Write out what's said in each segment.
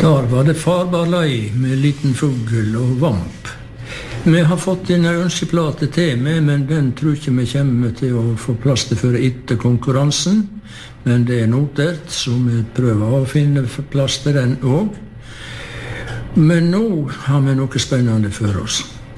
Der var det farbarlei med liten fugl og vamp. Vi har fått inn en ønskeplate til med, men den tror ikke vi kommer til å få plass til før etter konkurransen. Men det er notert, så vi prøver å finne plass til den også. Men nå har vi noe spennende for oss.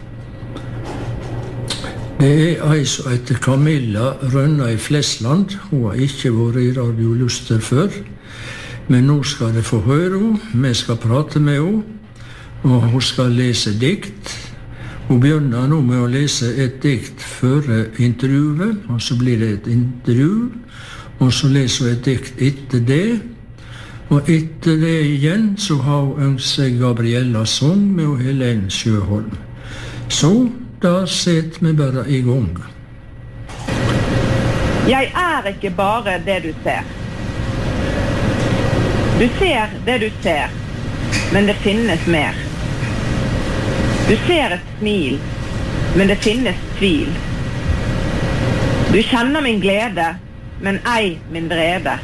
Det er ei som heter Camilla Rønna i Flesland. Hun har ikke vært i Radio Luster før. Men nå skal dere få høre henne. Vi skal prate med henne. Og hun skal lese dikt. Hun begynner nå med å lese et dikt før intervjuet. Og så blir det et intervju. Og så leser hun et dikt etter det. Og etter det igjen så har hun ønsket seg Gabriella Song med Helen Sjøholm. Så da setter vi bare i gang. Jeg er ikke bare det du ser. Du ser det du ser, men det finnes mer. Du ser et smil, men det finnes tvil. Du kjenner min glede, men ei min vrede.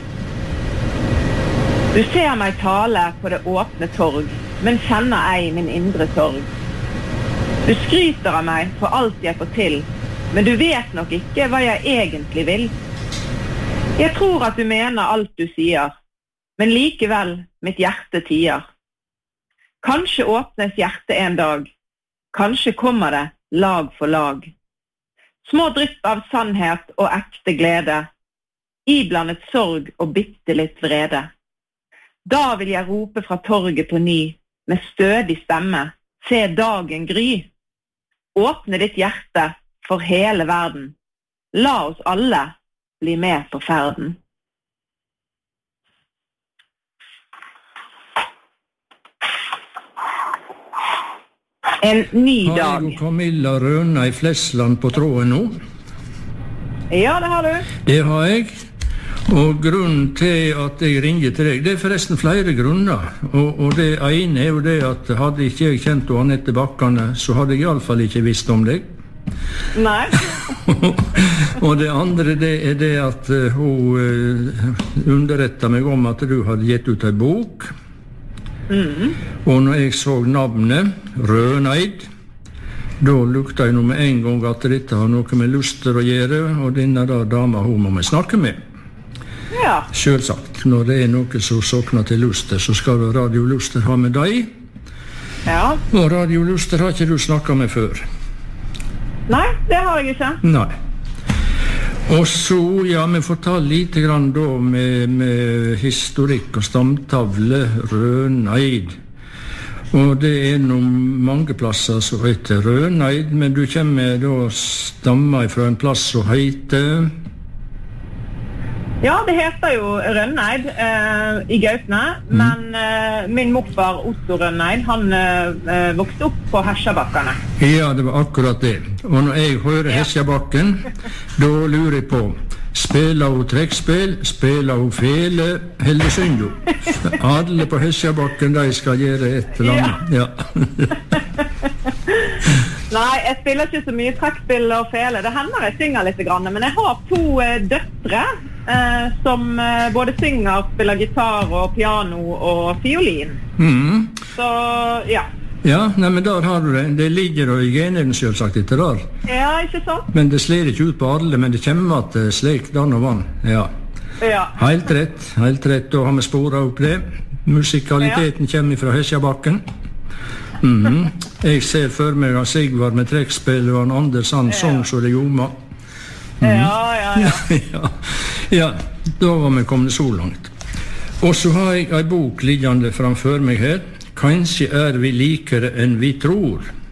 Du ser meg tale på det åpne torg, men kjenner ei min indre sorg. Du skryter av meg for alt jeg får til, men du vet nok ikke hva jeg egentlig vil. Jeg tror at du mener alt du sier, men likevel mitt hjerte tier. Kanskje åpnes hjertet en dag, kanskje kommer det lag for lag. Små drypp av sannhet og ekte glede, iblandet sorg og bitte litt vrede. Da vil jeg rope fra torget på ny, med stødig stemme, se dagen gry. Åpne ditt hjerte for hele verden. La oss alle bli med på ferden. En ny dag. Har du Camilla Rønna i Flesland på tråden nå? Ja, det har du. Det har jeg. Og grunnen til at jeg ringer til deg, det er forresten flere grunner. Og det ene er jo det at hadde ikke jeg kjent Anette Bakkane, så hadde jeg i alle fall ikke visst om deg. Nei. Og det andre det er det at hun underrettet meg om at du hadde gitt ut en bok. Og når jeg så navnet Røneid, da lukta jeg nå med en gang at dette har noe med Luster å gjøre, og denne dama hun må vi snakke med. Ja. Selvsagt, når det er noe som sokner til Luster, så skal Radio Luster ha med deg. Ja. Og Radio Luster har ikke du snakket med før. Nei, det har jeg ikke. Nei. Og så, ja, vi får ta litt grann da med historikk og stamtavle, Røneid. Og det er noen mange plasser som heter Røneid, men du kommer da stammer fra en plass som heter... Ja, det heter jo Røneid i Gautne, men min morfar Otto Røneid, han vokste opp på Hesjabakkene. Ja, det var akkurat det. Og når jeg hører Hesjabakken, da lurer jeg på, spiller hun trekkspill, spiller hun fele, eller synger hun? Alle på Hesjabakken, de skal gjøre et eller annet. Ja. Nei, jeg spiller ikke så mye trekkspill og fele. Det hender jeg synger litt, men jeg har 2 døtre som både synger, spiller gitar og piano og fiolin. Så, ja. Ja, nei, men der har du det. Det ligger jo i genene selvsagt etter der. Ja, ikke sant? Men det sler ikke ut på alle, men det kommer at slik dan og vann. Ja. Ja. Helt rett. Da har vi sporet opp det. Musikaliteten kommer fra Hesjabakken. Jeg ser for meg at Sigvard med trekkspill og en Anders han sånn så det gjorde. Ja, da var vi kommet så langt. Og så har jeg en bok liggende framfor meg her. Kanskje er vi likere enn vi tror.